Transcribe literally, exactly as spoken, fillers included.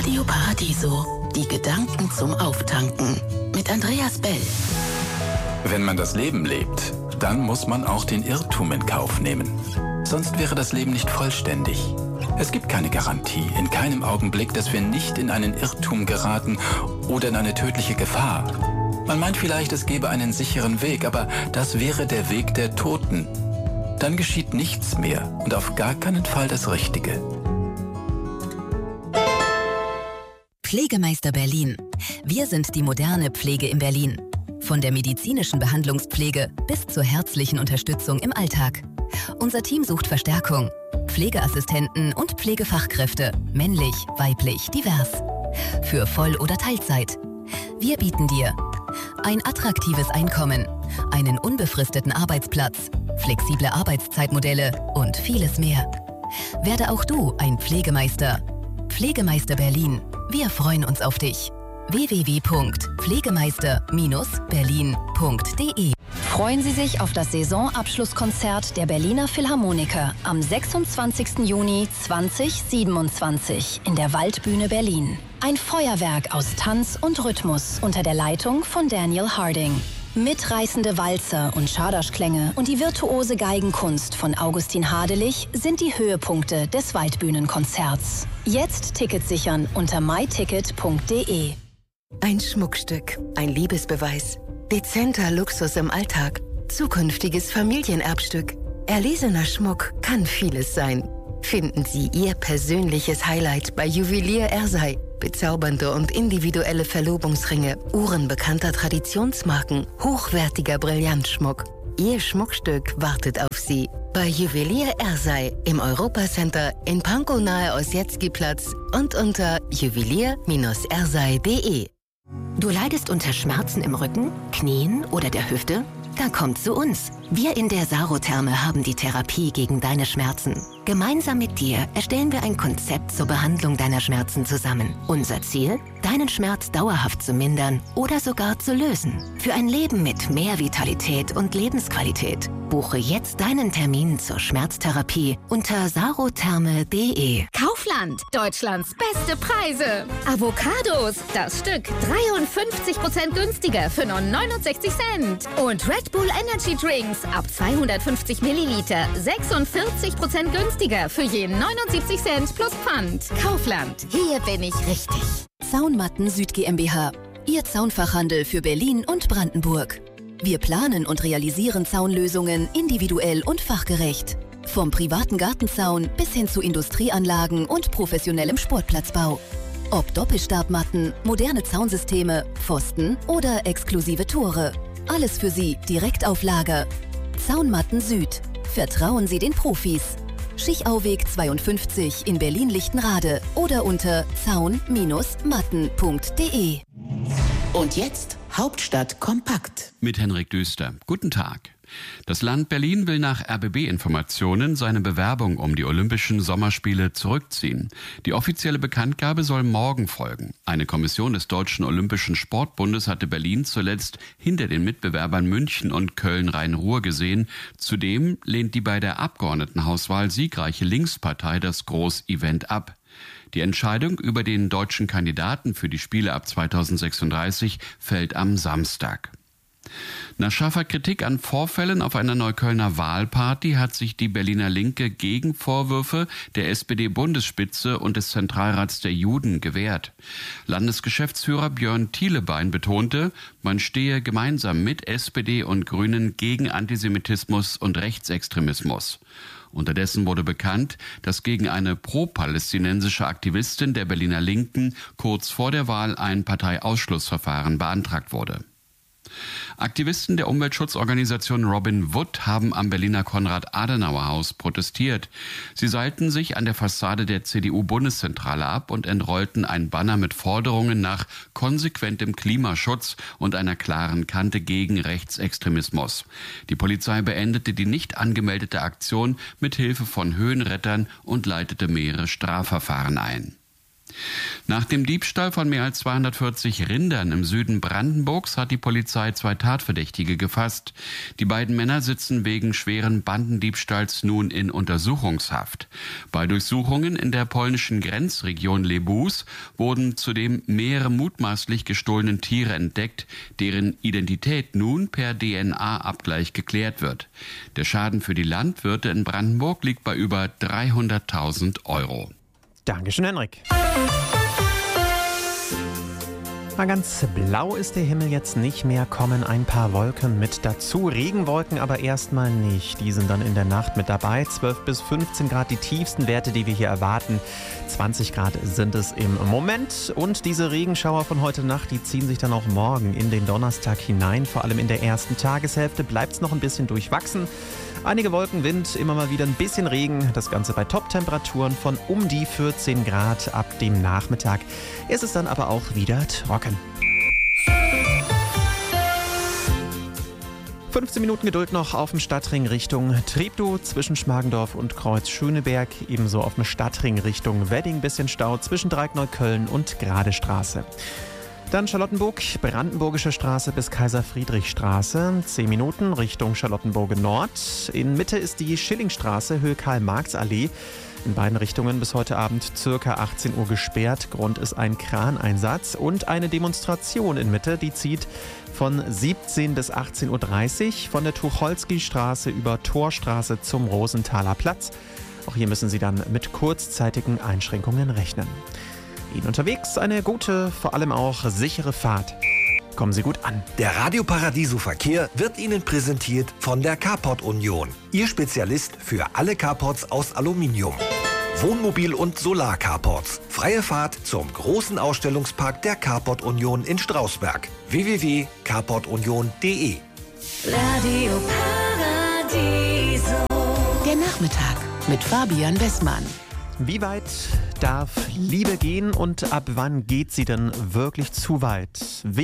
Radio Paradiso, die Gedanken zum Auftanken mit Andreas Bell. Wenn man das Leben lebt, dann muss man auch den Irrtum in Kauf nehmen. Sonst wäre das Leben nicht vollständig. Es gibt keine Garantie, in keinem Augenblick, dass wir nicht in einen Irrtum geraten oder in eine tödliche Gefahr. Man meint vielleicht, es gäbe einen sicheren Weg, aber das wäre der Weg der Toten. Dann geschieht nichts mehr und auf gar keinen Fall das Richtige. Pflegemeister Berlin. Wir sind die moderne Pflege in Berlin. Von der medizinischen Behandlungspflege bis zur herzlichen Unterstützung im Alltag. Unser Team sucht Verstärkung. Pflegeassistenten und Pflegefachkräfte, männlich, weiblich, divers. Für Voll- oder Teilzeit. Wir bieten dir ein attraktives Einkommen, einen unbefristeten Arbeitsplatz, flexible Arbeitszeitmodelle und vieles mehr. Werde auch du ein Pflegemeister. Pflegemeister Berlin. Wir freuen uns auf dich. w w w punkt pflegemeister berlin punkt d e Freuen Sie sich auf das Saisonabschlusskonzert der Berliner Philharmoniker am sechsundzwanzigsten Juni zweitausendsiebenundzwanzig in der Waldbühne Berlin. Ein Feuerwerk aus Tanz und Rhythmus unter der Leitung von Daniel Harding. Mitreißende Walzer und Schaderschklänge und die virtuose Geigenkunst von Augustin Hadelich sind die Höhepunkte des Waldbühnenkonzerts. Jetzt Tickets sichern unter my ticket punkt d e. Ein Schmuckstück, ein Liebesbeweis, dezenter Luxus im Alltag, zukünftiges Familienerbstück. Erlesener Schmuck kann vieles sein. Finden Sie Ihr persönliches Highlight bei Juwelier Ersey. Bezaubernde und individuelle Verlobungsringe, Uhren bekannter Traditionsmarken, hochwertiger Brillantschmuck. Ihr Schmuckstück wartet auf Sie. Bei Juwelier Ersey im Europacenter in Pankow nahe Ossietzky-Platz und unter juwelier Bindestrich ersey punkt d e. Du leidest unter Schmerzen im Rücken, Knien oder der Hüfte? Dann komm zu uns. Wir in der Sarotherme haben die Therapie gegen deine Schmerzen. Gemeinsam mit dir erstellen wir ein Konzept zur Behandlung deiner Schmerzen zusammen. Unser Ziel? Deinen Schmerz dauerhaft zu mindern oder sogar zu lösen. Für ein Leben mit mehr Vitalität und Lebensqualität. Buche jetzt deinen Termin zur Schmerztherapie unter sarotherme punkt d e. Kaufland, Deutschlands beste Preise. Avocados, das Stück dreiundfünfzig Prozent günstiger für nur neunundsechzig Cent. Und Red Bull Energy Drinks ab zweihundertfünfzig Milliliter sechsundvierzig Prozent günstiger für je neunundsiebzig Cent plus Pfand. Kaufland, hier bin ich richtig. Zaunmatten Süd GmbH. Ihr Zaunfachhandel für Berlin und Brandenburg. Wir planen und realisieren Zaunlösungen individuell und fachgerecht. Vom privaten Gartenzaun bis hin zu Industrieanlagen und professionellem Sportplatzbau. Ob Doppelstabmatten, moderne Zaunsysteme, Pfosten oder exklusive Tore. Alles für Sie direkt auf Lager. Zaunmatten Süd. Vertrauen Sie den Profis. Schichauweg zweiundfünfzig in Berlin-Lichtenrade oder unter zaun matten punkt d e. Und jetzt Hauptstadt kompakt. Mit Henrik Düster. Guten Tag. Das Land Berlin will nach R B B-Informationen seine Bewerbung um die Olympischen Sommerspiele zurückziehen. Die offizielle Bekanntgabe soll morgen folgen. Eine Kommission des Deutschen Olympischen Sportbundes hatte Berlin zuletzt hinter den Mitbewerbern München und Köln-Rhein-Ruhr gesehen. Zudem lehnt die bei der Abgeordnetenhauswahl siegreiche Linkspartei das Großevent ab. Die Entscheidung über den deutschen Kandidaten für die Spiele ab zweitausendsechsunddreißig fällt am Samstag. Nach scharfer Kritik an Vorfällen auf einer Neuköllner Wahlparty hat sich die Berliner Linke gegen Vorwürfe der S P D-Bundesspitze und des Zentralrats der Juden gewehrt. Landesgeschäftsführer Björn Thielebein betonte, man stehe gemeinsam mit S P D und Grünen gegen Antisemitismus und Rechtsextremismus. Unterdessen wurde bekannt, dass gegen eine pro-palästinensische Aktivistin der Berliner Linken kurz vor der Wahl ein Parteiausschlussverfahren beantragt wurde. Aktivisten der Umweltschutzorganisation Robin Wood haben am Berliner Konrad-Adenauer-Haus protestiert. Sie seilten sich an der Fassade der C D U-Bundeszentrale ab und entrollten ein Banner mit Forderungen nach konsequentem Klimaschutz und einer klaren Kante gegen Rechtsextremismus. Die Polizei beendete die nicht angemeldete Aktion mit Hilfe von Höhenrettern und leitete mehrere Strafverfahren ein. Nach dem Diebstahl von mehr als zweihundertvierzig Rindern im Süden Brandenburgs hat die Polizei zwei Tatverdächtige gefasst. Die beiden Männer sitzen wegen schweren Bandendiebstahls nun in Untersuchungshaft. Bei Durchsuchungen in der polnischen Grenzregion Lebus wurden zudem mehrere mutmaßlich gestohlene Tiere entdeckt, deren Identität nun per D N A-Abgleich geklärt wird. Der Schaden für die Landwirte in Brandenburg liegt bei über dreihunderttausend Euro. Dankeschön, Henrik. Mal ganz blau ist der Himmel jetzt nicht mehr, kommen ein paar Wolken mit dazu. Regenwolken aber erstmal nicht. Die sind dann in der Nacht mit dabei. zwölf bis fünfzehn Grad die tiefsten Werte, die wir hier erwarten. zwanzig Grad sind es im Moment. Und diese Regenschauer von heute Nacht, die ziehen sich dann auch morgen in den Donnerstag hinein. Vor allem in der ersten Tageshälfte bleibt es noch ein bisschen durchwachsen. Einige Wolken, Wind, immer mal wieder ein bisschen Regen. Das Ganze bei Top-Temperaturen von um die vierzehn Grad ab dem Nachmittag. Es ist dann aber auch wieder trocken. fünfzehn Minuten Geduld noch auf dem Stadtring Richtung Treptow zwischen Schmargendorf und Kreuz-Schöneberg. Ebenso auf dem Stadtring Richtung Wedding bisschen Stau zwischen Dreieckneukölln und Gradestraße. Dann Charlottenburg, Brandenburgische Straße bis Kaiser-Friedrich-Straße. zehn Minuten Richtung Charlottenburg Nord. In Mitte ist die Schillingstraße, Höhe Karl-Marx-Allee. In beiden Richtungen bis heute Abend ca. achtzehn Uhr gesperrt. Grund ist ein Kraneinsatz und eine Demonstration in Mitte, die zieht von siebzehn bis achtzehn Uhr dreißig von der Tucholsky-Straße über Torstraße zum Rosenthaler Platz. Auch hier müssen Sie dann mit kurzzeitigen Einschränkungen rechnen. Ihnen unterwegs eine gute, vor allem auch sichere Fahrt. Kommen Sie gut an. Der Radio Paradiso Verkehr wird Ihnen präsentiert von der Carport Union. Ihr Spezialist für alle Carports aus Aluminium. Wohnmobil- und Solar-Carports. Freie Fahrt zum großen Ausstellungspark der Carport Union in Strausberg. w w w punkt carport union punkt d e Radio Paradiso. Der Nachmittag mit Fabian Bessmann. Wie weit darf Liebe gehen und ab wann geht sie denn wirklich zu weit?